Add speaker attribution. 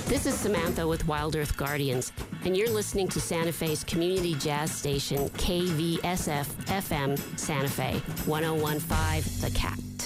Speaker 1: This is Samantha with Wild Earth Guardians, and you're listening to Santa Fe's community jazz station, KVSF FM Santa Fe, 1015 The Cat.